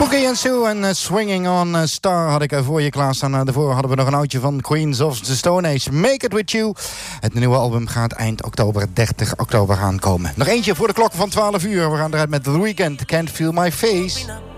Boogie and Sue en Swinging on a Star had ik voor je klaarstaan. Daarvoor hadden we nog een oudje van Queens of the Stone Age. Make It With You. Het nieuwe album gaat eind oktober, 30 oktober aankomen. Nog eentje voor de klok van 12 uur. We gaan eruit met The Weeknd, Can't Feel My Face.